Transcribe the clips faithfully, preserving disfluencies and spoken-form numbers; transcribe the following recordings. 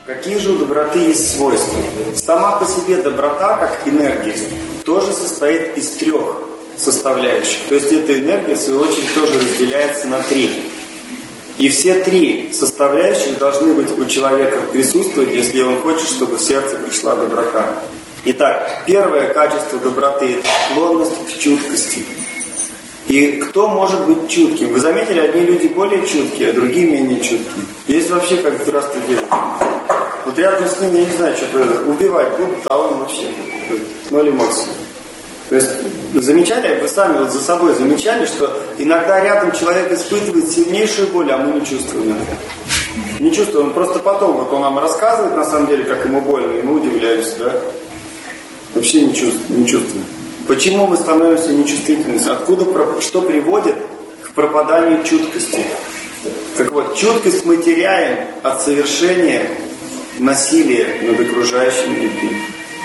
Какие же у доброты есть свойства? Сама по себе доброта, как энергия, тоже состоит из трех составляющих. То есть эта энергия, в свою очередь, тоже разделяется на три. И все три составляющих должны быть у человека присутствовать, если он хочет, чтобы в сердце пришла доброта. Итак, первое качество доброты – это склонность к чуткости. И кто может быть чутким? Вы заметили, одни люди более чуткие, а другие менее чуткие. Есть вообще как здравствуйте делать. Вот рядом с ним, я не знаю, что убивать будут, а он вообще ноль эмоций. То есть, замечали, вы сами вот за собой замечали, что иногда рядом человек испытывает сильнейшую боль, а мы не чувствуем это. Не чувствуем, просто потом, вот он нам рассказывает, на самом деле, как ему больно, и мы удивляемся, да? Вообще не чувствуем, не чувствуем. Почему мы становимся нечувствительными? Откуда, что приводит к пропаданию чуткости? Так вот, чуткость мы теряем от совершения насилия над окружающими людьми.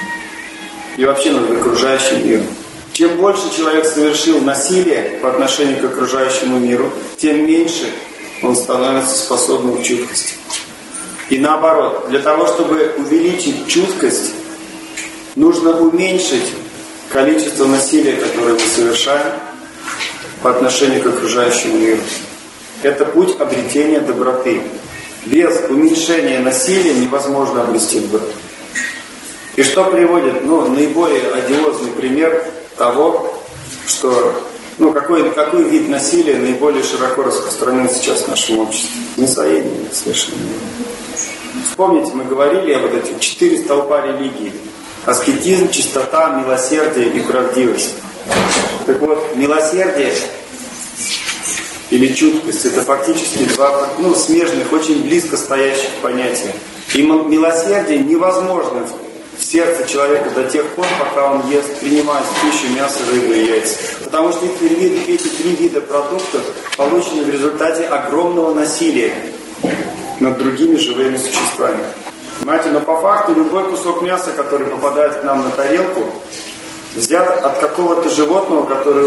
И вообще над окружающим миром. Чем больше человек совершил насилие по отношению к окружающему миру, тем меньше он становится способным к чуткости. И наоборот, для того, чтобы увеличить чуткость, нужно уменьшить количество насилия, которое мы совершаем по отношению к окружающему миру. Это путь обретения доброты. Без уменьшения насилия невозможно обрести доброту. И что приводит, ну, наиболее одиозный пример того, что, ну, какой, какой вид насилия наиболее широко распространен сейчас в нашем обществе? Мясоедение совершенно. Вспомните, мы говорили об вот этих четыре столпа религии. Аскетизм, чистота, милосердие и правдивость. Так вот, милосердие или чуткость — это фактически два, ну, смежных, очень близко стоящих понятия. И милосердие невозможно в сердце человека до тех пор, пока он ест, принимает в пищу мясо, рыбу и яйца. Потому что эти, эти три вида продуктов получены в результате огромного насилия над другими живыми существами. Понимаете, но по факту любой кусок мяса, который попадает к нам на тарелку, взят от какого-то животного, которое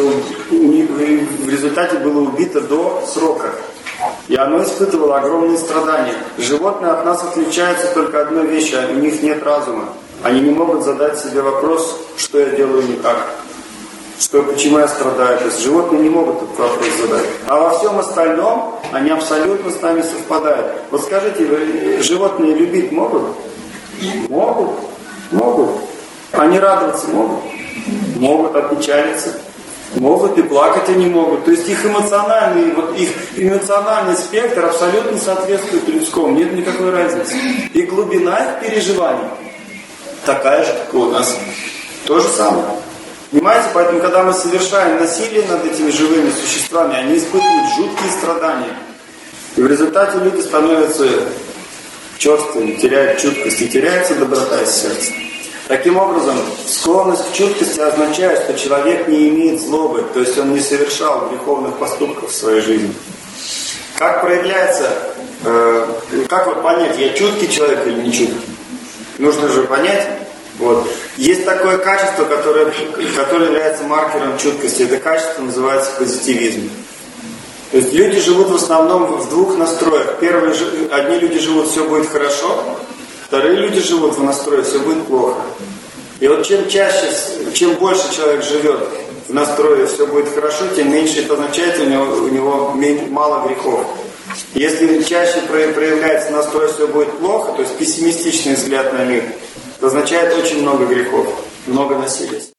в результате было убито до срока. И оно испытывало огромные страдания. Животные от нас отличаются только одной вещью: у них нет разума. Они не могут задать себе вопрос, что я делаю не так, что, почему я страдаю. То есть животные не могут этот вопрос задать. А во всем остальном они абсолютно с нами совпадают. Вот скажите, вы, животные любить могут? Могут. Могут. Они радоваться могут? Могут. Опечалиться? Могут. И плакать они могут. То есть их эмоциональный, вот их эмоциональный спектр абсолютно соответствует людскому. Нет никакой разницы. И глубина их переживаний такая же, как и у нас. То же самое. Понимаете, поэтому, когда мы совершаем насилие над этими живыми существами, они испытывают жуткие страдания. И в результате люди становятся черствыми, теряют чуткость и теряется доброта из сердца. Таким образом, склонность к чуткости означает, что человек не имеет злобы, то есть он не совершал греховных поступков в своей жизни. Как проявляется, э, как вот понять, я чуткий человек или не чуткий? Нужно же понять. Вот. Есть такое качество, которое, которое является маркером чуткости. Это качество называется позитивизм. То есть люди живут в основном в двух настроях. Первые, одни люди живут, все будет хорошо. Вторые люди живут в настрое, все будет плохо. И вот чем чаще, чем больше человек живет в настрое, все будет хорошо, тем меньше это означает, у него, у него мало грехов. Если чаще проявляется настрой, все будет плохо, то есть пессимистичный взгляд на мир, это означает очень много грехов, много насилия.